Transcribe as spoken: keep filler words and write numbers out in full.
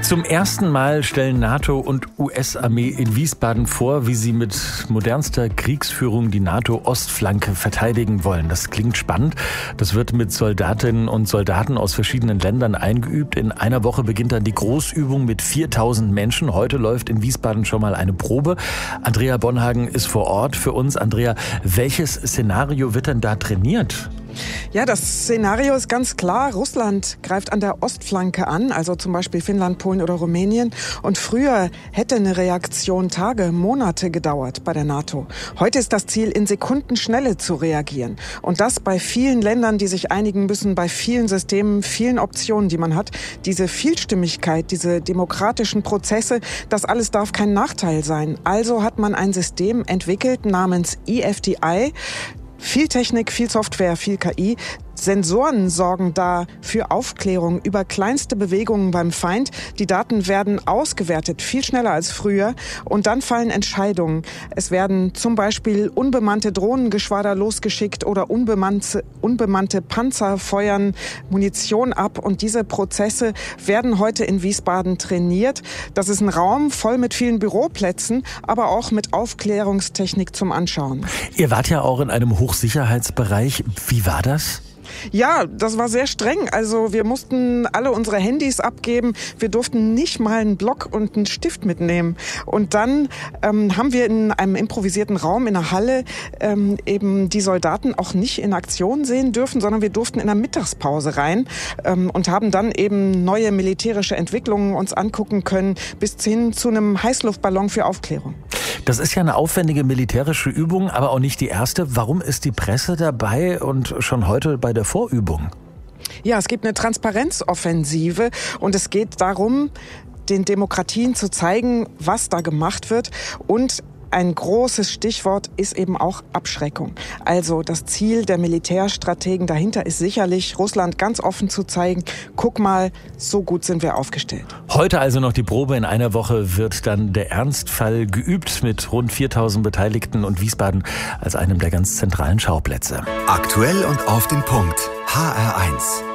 Zum ersten Mal stellen NATO und U S-Armee in Wiesbaden vor, wie sie mit modernster Kriegsführung die NATO-Ostflanke verteidigen wollen. Das klingt spannend. Das wird mit Soldatinnen und Soldaten aus verschiedenen Ländern eingeübt. In einer Woche beginnt dann die Großübung mit viertausend Menschen. Heute läuft in Wiesbaden schon mal eine Probe. Andrea Bonhagen ist vor Ort für uns. Andrea, welches Szenario wird denn da trainiert? Ja, das Szenario ist ganz klar. Russland greift an der Ostflanke an, also zum Beispiel Finnland, Polen oder Rumänien. Und früher hätte eine Reaktion Tage, Monate gedauert bei der NATO. Heute ist das Ziel, in Sekundenschnelle zu reagieren. Und das bei vielen Ländern, die sich einigen müssen, bei vielen Systemen, vielen Optionen, die man hat. Diese Vielstimmigkeit, diese demokratischen Prozesse, das alles darf kein Nachteil sein. Also hat man ein System entwickelt namens E F D I. Viel Technik, viel Software, viel K I. Sensoren sorgen da für Aufklärung über kleinste Bewegungen beim Feind. Die Daten werden ausgewertet, viel schneller als früher. Und dann fallen Entscheidungen. Es werden zum Beispiel unbemannte Drohnengeschwader losgeschickt oder unbemannte, unbemannte Panzer feuern Munition ab. Und diese Prozesse werden heute in Wiesbaden trainiert. Das ist ein Raum voll mit vielen Büroplätzen, aber auch mit Aufklärungstechnik zum Anschauen. Ihr wart ja auch in einem Hochsicherheitsbereich. Wie war das? Ja, das war sehr streng. Also wir mussten alle unsere Handys abgeben. Wir durften nicht mal einen Block und einen Stift mitnehmen. Und dann ähm, haben wir in einem improvisierten Raum in der Halle ähm, eben die Soldaten auch nicht in Aktion sehen dürfen, sondern wir durften in der Mittagspause rein ähm, und haben dann eben neue militärische Entwicklungen uns angucken können, bis hin zu einem Heißluftballon für Aufklärung. Das ist ja eine aufwendige militärische Übung, aber auch nicht die erste. Warum ist die Presse dabei und schon heute bei der Vorübung? Ja, es gibt eine Transparenzoffensive und es geht darum, den Demokratien zu zeigen, was da gemacht wird. Und ein großes Stichwort ist eben auch Abschreckung. Also das Ziel der Militärstrategen dahinter ist sicherlich, Russland ganz offen zu zeigen, guck mal, so gut sind wir aufgestellt. Heute also noch die Probe. In einer Woche wird dann der Ernstfall geübt mit rund viertausend Beteiligten und Wiesbaden als einem der ganz zentralen Schauplätze. Aktuell und auf den Punkt. H R eins.